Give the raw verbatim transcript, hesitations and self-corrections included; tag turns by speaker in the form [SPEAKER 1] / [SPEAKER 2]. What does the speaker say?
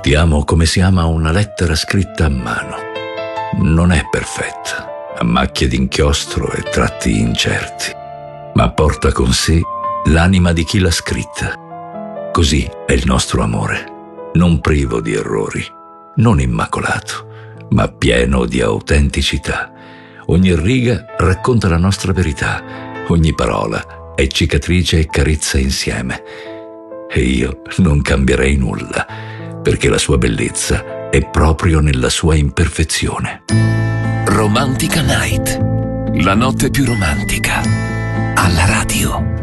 [SPEAKER 1] Ti amo come si ama una lettera scritta a mano. Non è perfetta, ha macchie d'inchiostro e tratti incerti, ma porta con sé l'anima di chi l'ha scritta. Così è il nostro amore, non privo di errori, non immacolato, ma pieno di autenticità. Ogni riga racconta la nostra verità, ogni parola è cicatrice e carezza insieme. E io non cambierei nulla, perché la sua bellezza è proprio nella sua imperfezione.
[SPEAKER 2] Romantica Night, la notte più romantica, alla radio.